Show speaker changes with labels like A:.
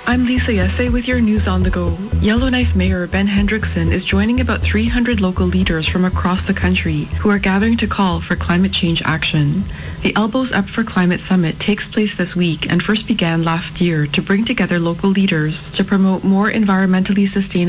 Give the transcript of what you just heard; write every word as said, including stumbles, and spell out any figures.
A: I'm Lisa Yesse with your news on the go. Yellowknife Mayor Ben Hendrickson is joining about three hundred local leaders from across the country who are gathering to call for climate change action. The Elbows Up for Climate Summit takes place this week and first began last year to bring together local leaders to promote more environmentally sustainable